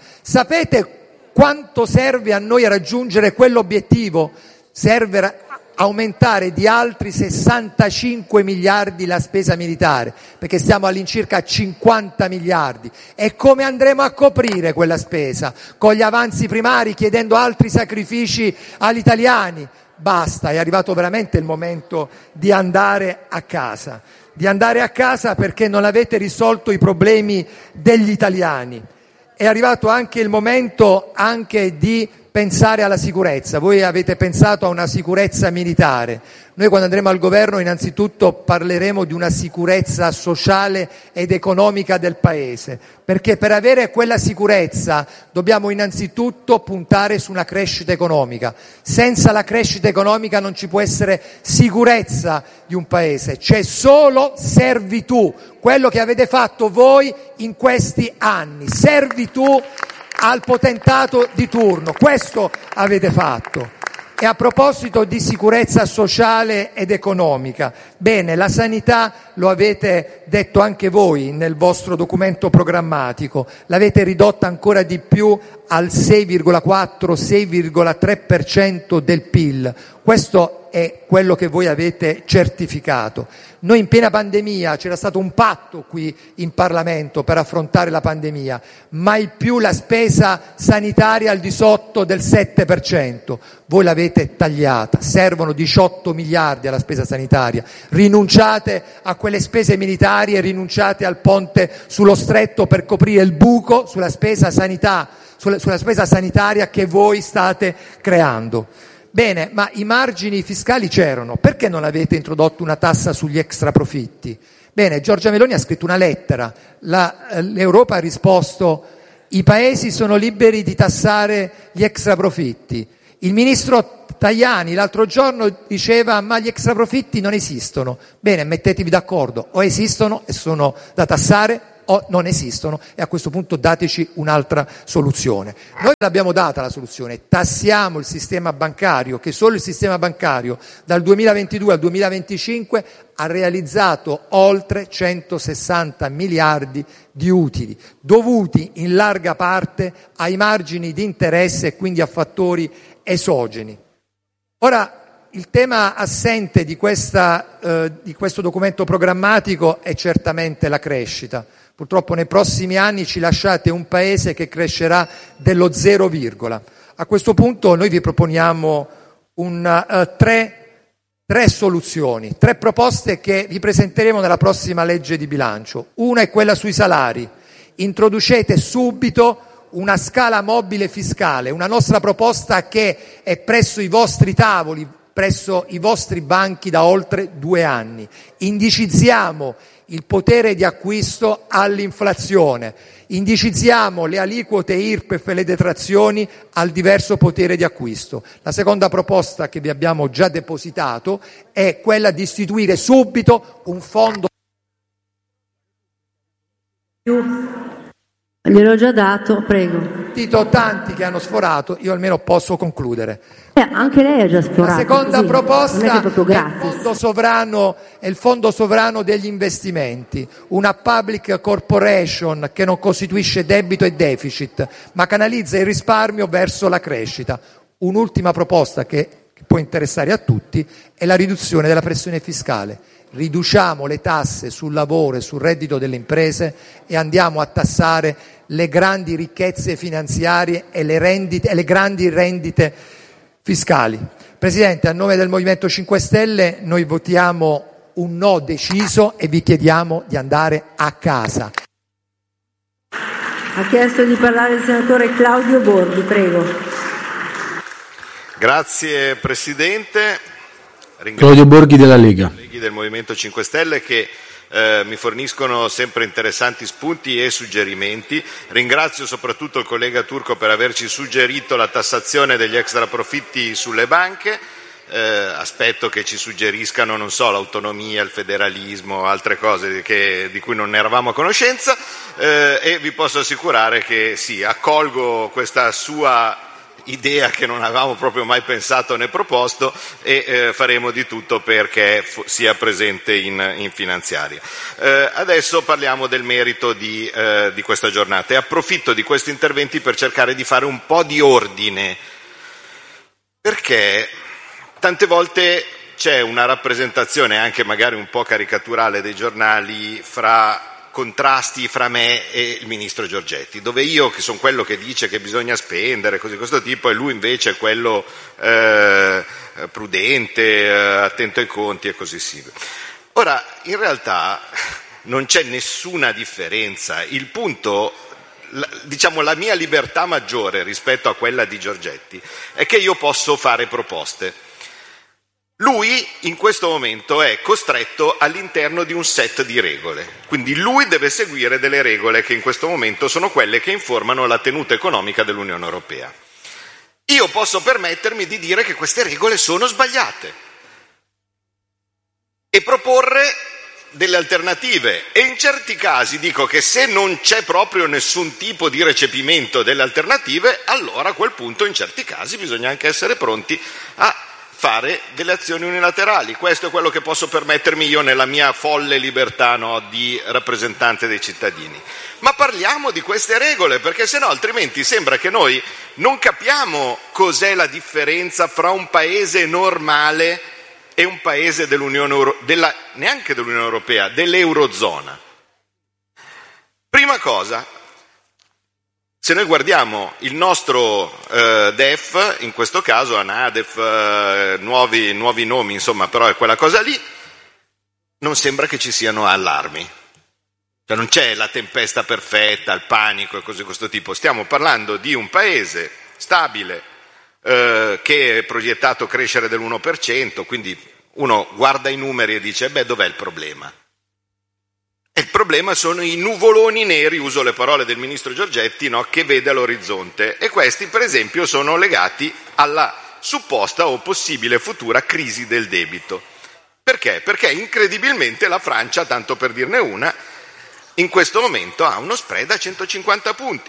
Sapete quanto serve a noi a raggiungere quell'obiettivo? Serve aumentare di altri sessantacinque miliardi la spesa militare, perché stiamo all'incirca a cinquanta miliardi. E come andremo a coprire quella spesa? Con gli avanzi primari, chiedendo altri sacrifici agli italiani? Basta, è arrivato veramente il momento di andare a casa, di andare a casa perché non avete risolto i problemi degli italiani. È arrivato anche il momento anche di pensare alla sicurezza. Voi avete pensato a una sicurezza militare. Noi quando andremo al governo innanzitutto parleremo di una sicurezza sociale ed economica del Paese, perché per avere quella sicurezza dobbiamo innanzitutto puntare su una crescita economica. Senza la crescita economica non ci può essere sicurezza di un Paese, c'è solo servitù, quello che avete fatto voi in questi anni, servitù al potentato di turno, questo avete fatto. E a proposito di sicurezza sociale ed economica, bene, la sanità lo avete detto anche voi nel vostro documento programmatico, l'avete ridotta ancora di più al sei virgola quattro sei virgola tre per cento del P I L. Questo è quello che voi avete certificato. Noi in piena pandemia c'era stato un patto qui in Parlamento per affrontare la pandemia, mai più la spesa sanitaria al di sotto del sette per cento. Voi l'avete tagliata, servono diciotto miliardi alla spesa sanitaria, rinunciate a quelle spese militari e rinunciate al ponte sullo stretto per coprire il buco sulla spesa sanità, sulla, sulla spesa sanitaria che voi state creando. Bene, ma i margini fiscali c'erano, perché non avete introdotto una tassa sugli extraprofitti? Bene, Giorgia Meloni ha scritto una lettera, la, l'Europa ha risposto: i paesi sono liberi di tassare gli extraprofitti. Il ministro Tajani l'altro giorno diceva: ma gli extraprofitti non esistono. Bene, mettetevi d'accordo, o esistono e sono da tassare o non esistono, e a questo punto dateci un'altra soluzione. Noi l'abbiamo data la soluzione: tassiamo il sistema bancario, che solo il sistema bancario dal duemilaventidue al duemilaventicinque ha realizzato oltre centosessanta miliardi di utili, dovuti in larga parte ai margini di interesse e quindi a fattori esogeni. Ora, il tema assente di, questa, eh, di questo documento programmatico è certamente la crescita. Purtroppo nei prossimi anni ci lasciate un paese che crescerà dello zero virgola. A questo punto noi vi proponiamo un, uh, tre, tre soluzioni, tre proposte che vi presenteremo nella prossima legge di bilancio. Una è quella sui salari. Introducete subito una scala mobile fiscale, una nostra proposta che è presso i vostri tavoli, presso i vostri banchi da oltre due anni. Indicizziamo il potere di acquisto all'inflazione, indicizziamo le aliquote I R P E F e le detrazioni al diverso potere di acquisto. La seconda proposta che vi abbiamo già depositato è quella di istituire subito un fondo. Gliel'ho già dato, prego. Tito, tanti che hanno sforato, io almeno posso concludere. Eh, anche lei ha già sforato. La seconda così. proposta Non è, che proprio è, il fondo sovrano, è il fondo sovrano degli investimenti, una public corporation che non costituisce debito e deficit, ma canalizza il risparmio verso la crescita. Un'ultima proposta che, che può interessare a tutti è la riduzione della pressione fiscale. Riduciamo le tasse sul lavoro e sul reddito delle imprese e andiamo a tassare le grandi ricchezze finanziarie e le, rendite, e le grandi rendite fiscali. Presidente, a nome del Movimento cinque Stelle noi votiamo un no deciso e vi chiediamo di andare a casa. Ha chiesto di parlare il senatore Claudio Borghi, prego. Grazie Presidente. Ringrazio Claudio Borghi della Lega. I colleghi del Movimento cinque Stelle che eh, mi forniscono sempre interessanti spunti e suggerimenti. Ringrazio soprattutto il collega Turco per averci suggerito la tassazione degli extraprofitti sulle banche. Eh, aspetto che ci suggeriscano, non so, l'autonomia, il federalismo, altre cose che, di cui non ne eravamo a conoscenza, eh, e vi posso assicurare che sì, accolgo questa sua idea che non avevamo proprio mai pensato né proposto e eh, faremo di tutto perché f- sia presente in, in finanziaria. Eh, adesso parliamo del merito di, eh, di questa giornata e approfitto di questi interventi per cercare di fare un po' di ordine, perché tante volte c'è una rappresentazione anche magari un po' caricaturale dei giornali fra contrasti fra me e il ministro Giorgetti, dove io, che sono quello che dice che bisogna spendere, così questo tipo, e lui invece è quello eh, prudente, eh, attento ai conti e così sì. Ora, in realtà non c'è nessuna differenza. Il punto, la, diciamo la mia libertà maggiore rispetto a quella di Giorgetti è che io posso fare proposte. Lui in questo momento è costretto all'interno di un set di regole, quindi lui deve seguire delle regole che in questo momento sono quelle che informano la tenuta economica dell'Unione Europea. Io posso permettermi di dire che queste regole sono sbagliate e proporre delle alternative, e in certi casi dico che se non c'è proprio nessun tipo di recepimento delle alternative, allora a quel punto in certi casi bisogna anche essere pronti a fare delle azioni unilaterali. Questo è quello che posso permettermi io nella mia folle libertà, no, di rappresentante dei cittadini. Ma parliamo di queste regole, perché sennò altrimenti sembra che noi non capiamo cos'è la differenza fra un paese normale e un paese dell'Unione Euro- della, neanche dell'Unione Europea, dell'Eurozona. Prima cosa, se noi guardiamo il nostro eh, D E F, in questo caso ANADEF, eh, nuovi, nuovi nomi, insomma, però è quella cosa lì, non sembra che ci siano allarmi. Cioè non c'è la tempesta perfetta, il panico e cose di questo tipo. Stiamo parlando di un paese stabile eh, che è proiettato a crescere dell'uno per cento, quindi uno guarda i numeri e dice, beh, dov'è il problema? E il problema sono i nuvoloni neri, uso le parole del ministro Giorgetti, no, che vede all'orizzonte. E questi, per esempio, sono legati alla supposta o possibile futura crisi del debito. Perché? Perché incredibilmente la Francia, tanto per dirne una, in questo momento ha uno spread a centocinquanta punti.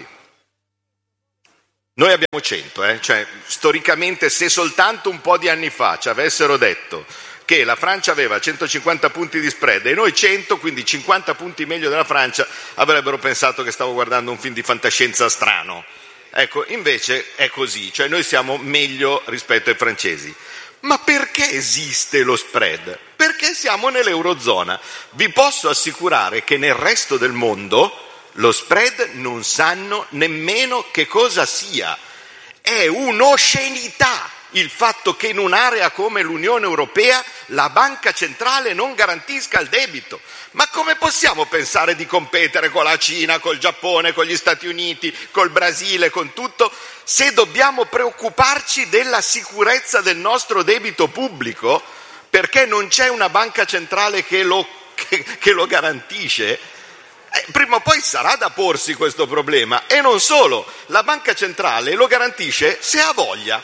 Noi abbiamo cento, eh? Cioè, storicamente, se soltanto un po' di anni fa ci avessero detto che la Francia aveva centocinquanta punti di spread e noi cento, quindi cinquanta punti meglio della Francia, avrebbero pensato che stavo guardando un film di fantascienza strano. Ecco, invece è così, cioè noi siamo meglio rispetto ai francesi. Ma perché esiste lo spread? Perché siamo nell'Eurozona. Vi posso assicurare che nel resto del mondo lo spread non sanno nemmeno che cosa sia. È un'oscenità il fatto che in un'area come l'Unione Europea la banca centrale non garantisca il debito. Ma come possiamo pensare di competere con la Cina, col Giappone, con gli Stati Uniti, col Brasile, con tutto, se dobbiamo preoccuparci della sicurezza del nostro debito pubblico perché non c'è una banca centrale che lo, che, che lo garantisce? Eh, prima o poi sarà da porsi questo problema. E non solo, la banca centrale lo garantisce se ha voglia.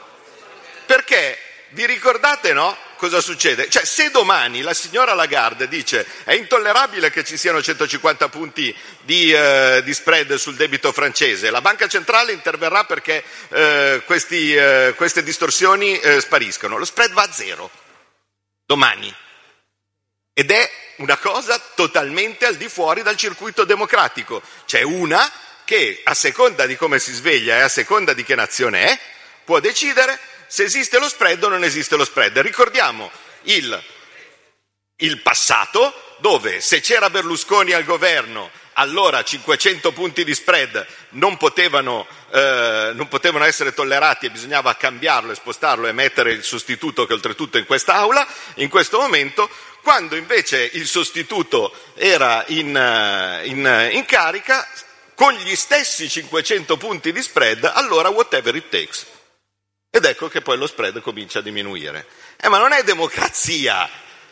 Perché vi ricordate, no? Cosa succede? Cioè, se domani la signora Lagarde dice è intollerabile che ci siano centocinquanta punti di, eh, di spread sul debito francese, la banca centrale interverrà perché eh, questi, eh, queste distorsioni eh, spariscano. Lo spread va a zero domani. Ed è una cosa totalmente al di fuori dal circuito democratico. C'è una che, a seconda di come si sveglia e a seconda di che nazione è, può decidere se esiste lo spread o non esiste lo spread. Ricordiamo il, il passato, dove se c'era Berlusconi al governo, allora cinquecento punti di spread non potevano, eh, non potevano essere tollerati e bisognava cambiarlo e spostarlo e mettere il sostituto, che oltretutto è in quest'aula, in questo momento, quando invece il sostituto era in, in, in carica, con gli stessi cinquecento punti di spread, allora whatever it takes. Ed ecco che poi lo spread comincia a diminuire. Eh, ma non è democrazia,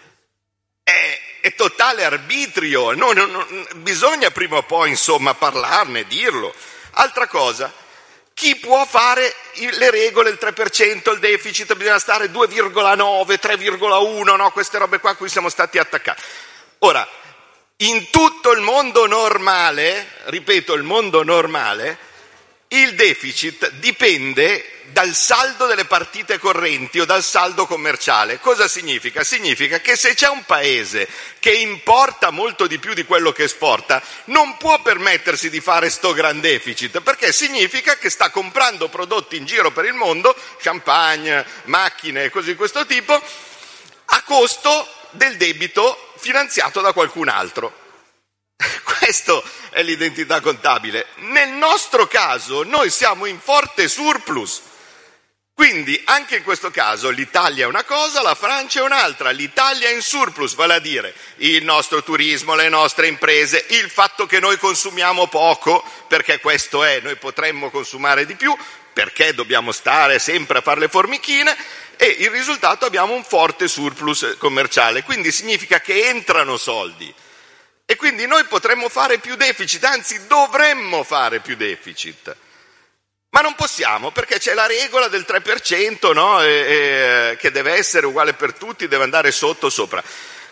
è, è totale arbitrio, no, no, no, bisogna prima o poi insomma parlarne, dirlo. Altra cosa, chi può fare le regole, il tre per cento, il deficit, bisogna stare due virgola nove, tre virgola uno, no, queste robe qua a cui siamo stati attaccati. Ora, in tutto il mondo normale, ripeto, il mondo normale, il deficit dipende dal saldo delle partite correnti o dal saldo commerciale. Cosa significa? Significa che se c'è un paese che importa molto di più di quello che esporta, non può permettersi di fare sto gran deficit, perché significa che sta comprando prodotti in giro per il mondo, champagne, macchine e cose di questo tipo, a costo del debito finanziato da qualcun altro. Questo è l'identità contabile. Nel nostro caso noi siamo in forte surplus, quindi anche in questo caso l'Italia è una cosa, la Francia è un'altra. L'Italia è in surplus, vale a dire il nostro turismo, le nostre imprese, il fatto che noi consumiamo poco, perché questo è, noi potremmo consumare di più, perché dobbiamo stare sempre a fare le formichine, e il risultato abbiamo un forte surplus commerciale, quindi significa che entrano soldi. E quindi noi potremmo fare più deficit, anzi dovremmo fare più deficit, ma non possiamo perché c'è la regola del tre per cento, no? e, e, che deve essere uguale per tutti, deve andare sotto o sopra.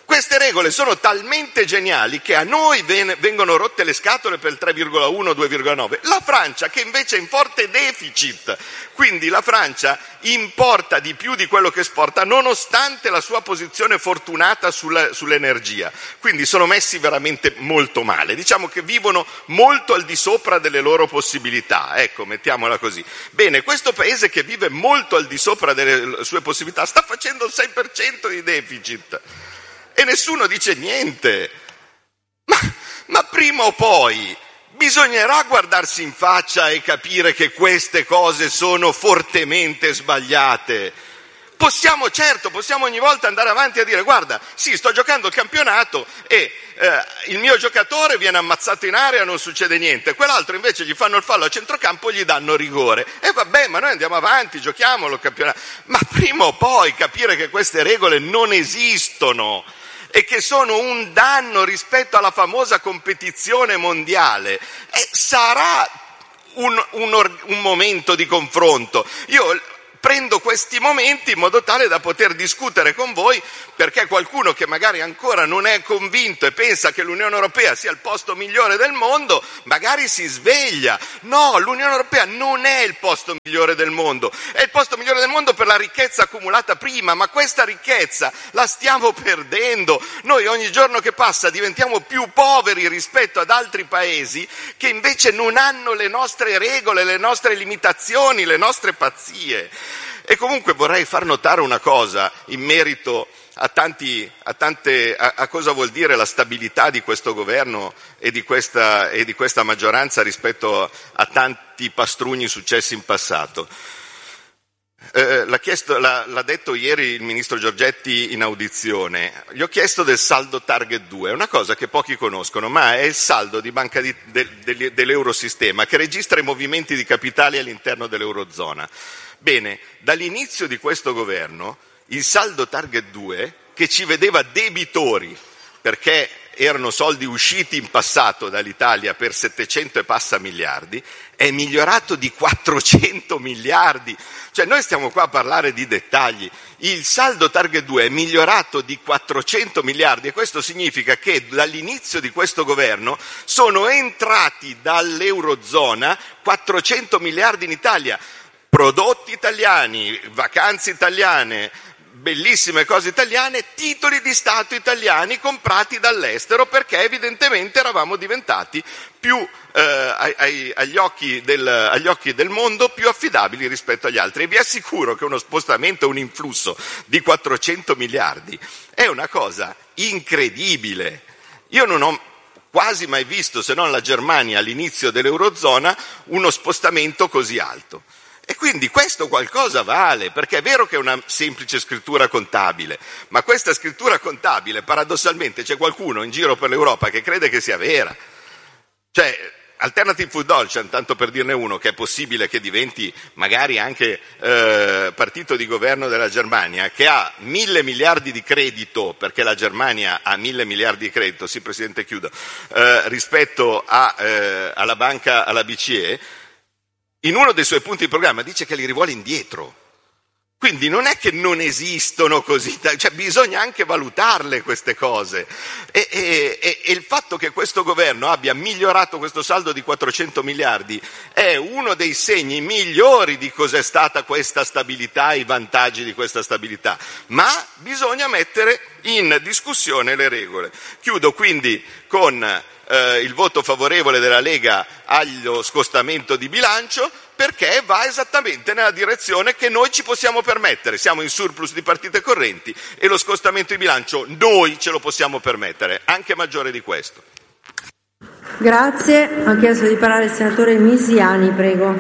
Queste regole sono talmente geniali che a noi vengono rotte le scatole per il tre virgola uno due virgola nove. La Francia, che invece è in forte deficit, quindi la Francia importa di più di quello che esporta nonostante la sua posizione fortunata sulla, sull'energia. Quindi sono messi veramente molto male. Diciamo che vivono molto al di sopra delle loro possibilità. Ecco, mettiamola così. Bene, questo paese che vive molto al di sopra delle sue possibilità sta facendo il sei per cento di deficit. E nessuno dice niente. Ma, ma prima o poi bisognerà guardarsi in faccia e capire che queste cose sono fortemente sbagliate. Possiamo, certo, possiamo ogni volta andare avanti a dire: guarda, sì, sto giocando il campionato e eh, il mio giocatore viene ammazzato in area, non succede niente, quell'altro invece gli fanno il fallo a centrocampo, gli danno rigore. E vabbè, ma noi andiamo avanti, giochiamolo il campionato. Ma prima o poi capire che queste regole non esistono e che sono un danno rispetto alla famosa competizione mondiale, e sarà un, un, un momento di confronto. Io prendo questi momenti in modo tale da poter discutere con voi, perché qualcuno che magari ancora non è convinto e pensa che l'Unione Europea sia il posto migliore del mondo, magari si sveglia. No, l'Unione Europea non è il posto migliore del mondo, è il posto migliore del mondo per la ricchezza accumulata prima, ma questa ricchezza la stiamo perdendo. Noi ogni giorno che passa diventiamo più poveri rispetto ad altri paesi che invece non hanno le nostre regole, le nostre limitazioni, le nostre pazzie. E comunque vorrei far notare una cosa in merito a, tanti, a, tante, a, a cosa vuol dire la stabilità di questo governo e di questa, e di questa maggioranza rispetto a tanti pastrugni successi in passato. Eh, l'ha, chiesto, l'ha, l'ha detto ieri il ministro Giorgetti in audizione. Gli ho chiesto del saldo Target due, è una cosa che pochi conoscono, ma è il saldo di banca di, de, de, dell'Eurosistema che registra i movimenti di capitali all'interno dell'Eurozona. Bene, dall'inizio di questo governo il saldo Target due, che ci vedeva debitori perché erano soldi usciti in passato dall'Italia per settecento e passa miliardi, è migliorato di quattrocento miliardi. Cioè noi stiamo qua a parlare di dettagli. Il saldo Target due è migliorato di quattrocento miliardi e questo significa che dall'inizio di questo governo sono entrati dall'Eurozona quattrocento miliardi in Italia. Prodotti italiani, vacanze italiane, bellissime cose italiane, titoli di Stato italiani comprati dall'estero perché evidentemente eravamo diventati più eh, ai, agli, occhi del, agli occhi del mondo più affidabili rispetto agli altri. E vi assicuro che uno spostamento, un influsso di quattrocento miliardi è una cosa incredibile. Io non ho quasi mai visto, se non la Germania all'inizio dell'Eurozona, uno spostamento così alto. E quindi questo qualcosa vale, perché è vero che è una semplice scrittura contabile, ma questa scrittura contabile, paradossalmente, c'è qualcuno in giro per l'Europa che crede che sia vera. Cioè, Alternative für Deutschland, tanto per dirne uno, che è possibile che diventi magari anche eh, partito di governo della Germania, che ha mille miliardi di credito, perché la Germania ha mille miliardi di credito, sì Presidente chiudo, eh, rispetto a, eh, alla banca, alla B C E, in uno dei suoi punti di programma dice che li rivuole indietro. Quindi non è che non esistono così, cioè bisogna anche valutarle queste cose. E, e, e il fatto che questo governo abbia migliorato questo saldo di quattrocento miliardi è uno dei segni migliori di cos'è stata questa stabilità, i vantaggi di questa stabilità. Ma bisogna mettere in discussione le regole. Chiudo quindi con eh, il voto favorevole della Lega allo scostamento di bilancio, perché va esattamente nella direzione che noi ci possiamo permettere. Siamo in surplus di partite correnti e lo scostamento di bilancio noi ce lo possiamo permettere, anche maggiore di questo. Grazie. Ha chiesto di parlare il senatore Misiani, prego.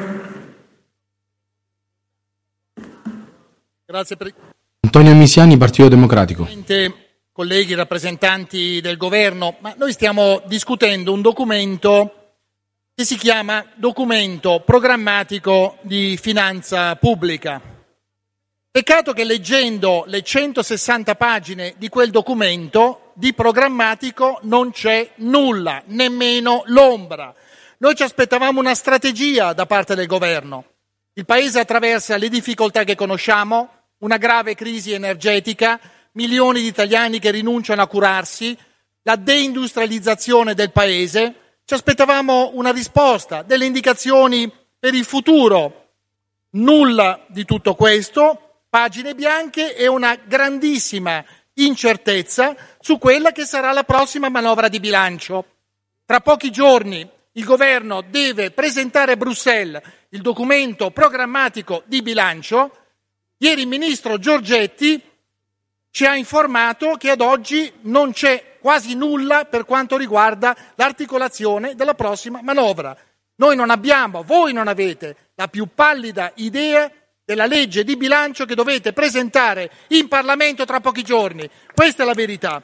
Grazie per... Antonio Misiani, Partito Democratico. Colleghi rappresentanti del governo, ma noi stiamo discutendo un documento che si chiama Documento programmatico di finanza pubblica. Peccato che leggendo le centosessanta pagine di quel documento di programmatico non c'è nulla, nemmeno l'ombra. Noi ci aspettavamo una strategia da parte del governo. Il Paese attraversa le difficoltà che conosciamo, una grave crisi energetica, milioni di italiani che rinunciano a curarsi, la deindustrializzazione del Paese. Ci aspettavamo una risposta, delle indicazioni per il futuro. Nulla di tutto questo, pagine bianche e una grandissima incertezza su quella che sarà la prossima manovra di bilancio. Tra pochi giorni il governo deve presentare a Bruxelles il documento programmatico di bilancio. Ieri il ministro Giorgetti ci ha informato che ad oggi non c'è quasi nulla per quanto riguarda l'articolazione della prossima manovra. Noi non abbiamo, voi non avete la più pallida idea della legge di bilancio che dovete presentare in Parlamento tra pochi giorni. Questa è la verità.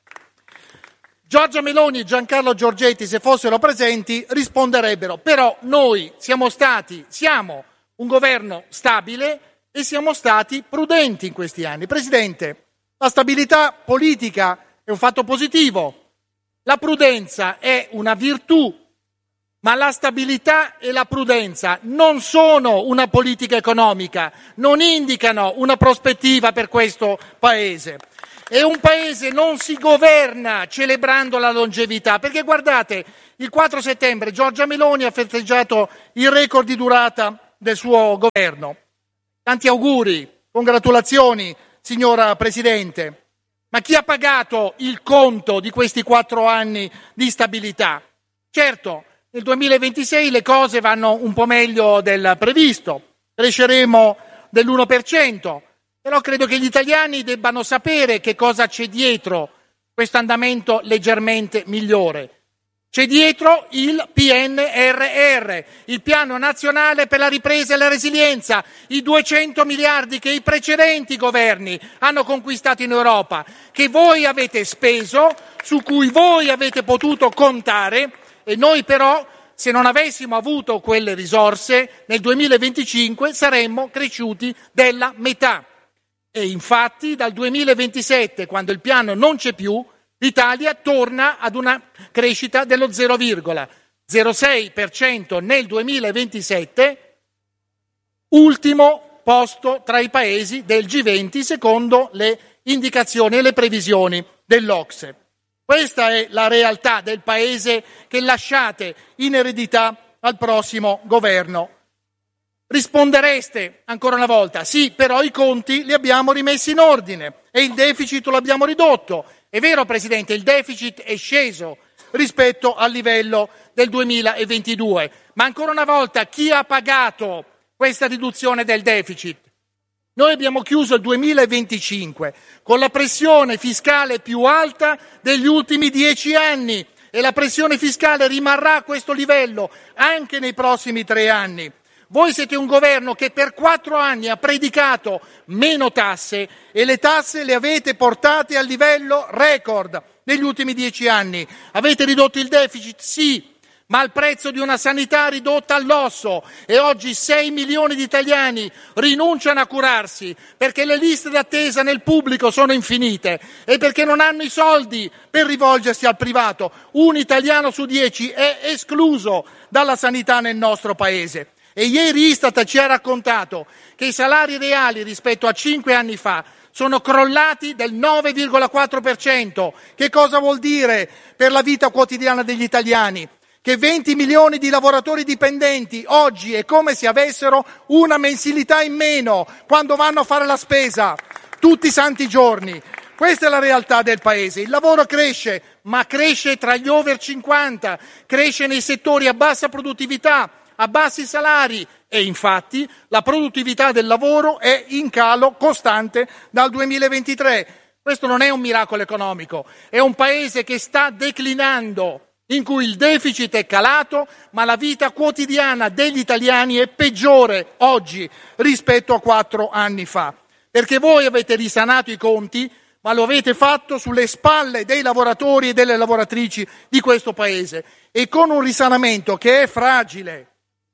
Giorgia Meloni e Giancarlo Giorgetti, se fossero presenti, risponderebbero: però noi siamo stati, siamo un governo stabile e siamo stati prudenti in questi anni. Presidente, la stabilità politica è un fatto positivo, la prudenza è una virtù, ma la stabilità e la prudenza non sono una politica economica, non indicano una prospettiva per questo Paese. E un Paese non si governa celebrando la longevità, perché guardate, il quattro settembre Giorgia Meloni ha festeggiato il record di durata del suo governo. Tanti auguri, congratulazioni, signora Presidente. Ma chi ha pagato il conto di questi quattro anni di stabilità? Certo, nel duemilaventisei le cose vanno un po' meglio del previsto, cresceremo dell'uno per cento, però credo che gli italiani debbano sapere che cosa c'è dietro questo andamento leggermente migliore. C'è dietro il P N R R, il Piano Nazionale per la Ripresa e la Resilienza, i duecento miliardi che i precedenti governi hanno conquistato in Europa, che voi avete speso, su cui voi avete potuto contare, e noi però, se non avessimo avuto quelle risorse, nel duemilaventicinque saremmo cresciuti della metà. E infatti dal duemilaventisette, quando il piano non c'è più, l'Italia torna ad una crescita dello zero virgola zero sei per cento nel duemilaventisette, ultimo posto tra i paesi del G venti secondo le indicazioni e le previsioni dell'Ocse. Questa è la realtà del Paese che lasciate in eredità al prossimo governo. Rispondereste ancora una volta: sì, però i conti li abbiamo rimessi in ordine e il deficit lo abbiamo ridotto. È vero, Presidente, il deficit è sceso rispetto al livello del duemilaventidue, ma ancora una volta chi ha pagato questa riduzione del deficit? Noi abbiamo chiuso il duemilaventicinque con la pressione fiscale più alta degli ultimi dieci anni e la pressione fiscale rimarrà a questo livello anche nei prossimi tre anni. Voi siete un governo che per quattro anni ha predicato meno tasse e le tasse le avete portate al livello record negli ultimi dieci anni. Avete ridotto il deficit? Sì, ma al prezzo di una sanità ridotta all'osso, e oggi sei milioni di italiani rinunciano a curarsi perché le liste d'attesa nel pubblico sono infinite e perché non hanno i soldi per rivolgersi al privato. Un italiano su dieci è escluso dalla sanità nel nostro Paese. E ieri Istat ci ha raccontato che i salari reali rispetto a cinque anni fa sono crollati del nove virgola quattro per cento. Che cosa vuol dire per la vita quotidiana degli italiani? Che venti milioni di lavoratori dipendenti oggi è come se avessero una mensilità in meno quando vanno a fare la spesa tutti i santi giorni. Questa è la realtà del Paese. Il lavoro cresce, ma cresce tra gli over cinquanta, cresce nei settori a bassa produttività, a bassi salari, e infatti la produttività del lavoro è in calo costante dal duemilaventitré. Questo non è un miracolo economico, è un Paese che sta declinando, in cui il deficit è calato, ma la vita quotidiana degli italiani è peggiore oggi rispetto a quattro anni fa. Perché voi avete risanato i conti, ma lo avete fatto sulle spalle dei lavoratori e delle lavoratrici di questo Paese, e con un risanamento che è fragile.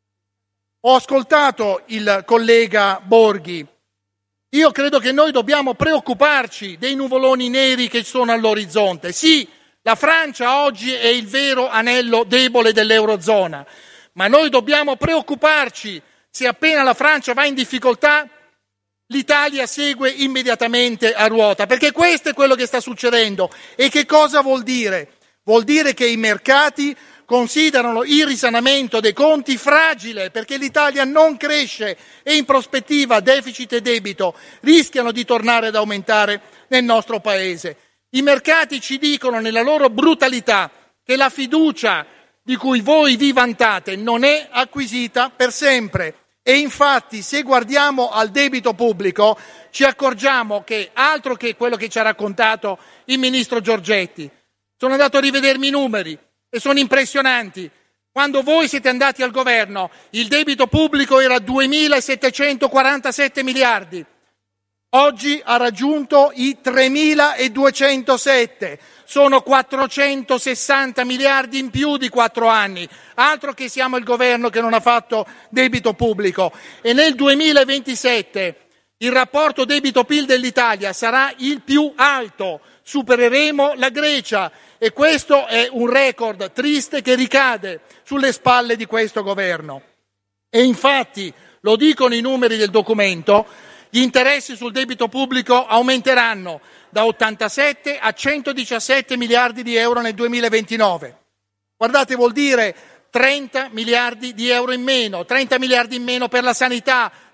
Ho ascoltato il collega Borghi. Io credo che noi dobbiamo preoccuparci dei nuvoloni neri che sono all'orizzonte. Sì, la Francia oggi è il vero anello debole dell'Eurozona, ma noi dobbiamo preoccuparci se appena la Francia va in difficoltà l'Italia segue immediatamente a ruota, perché questo è quello che sta succedendo. E che cosa vuol dire? Vuol dire che i mercati considerano il risanamento dei conti fragile, perché l'Italia non cresce e in prospettiva deficit e debito rischiano di tornare ad aumentare nel nostro Paese. I mercati ci dicono nella loro brutalità che la fiducia di cui voi vi vantate non è acquisita per sempre. E infatti, se guardiamo al debito pubblico, ci accorgiamo che altro che quello che ci ha raccontato il ministro Giorgetti. Sono andato a rivedermi i numeri e sono impressionanti. Quando voi siete andati al governo, il debito pubblico era duemilasettecentoquarantasette miliardi. Oggi ha raggiunto i tremiladuecentosette. Sono quattrocentosessanta miliardi in più di quattro anni. Altro che siamo il governo che non ha fatto debito pubblico. E nel duemilaventisette il rapporto debito-P I L dell'Italia sarà il più alto. Supereremo la Grecia. E questo è un record triste che ricade sulle spalle di questo governo. E infatti, lo dicono i numeri del documento, gli interessi sul debito pubblico aumenteranno da ottantasette a centodiciassette miliardi di euro nel duemilaventinove. Guardate, vuol dire trenta miliardi di euro in meno, trenta miliardi in meno per la sanità,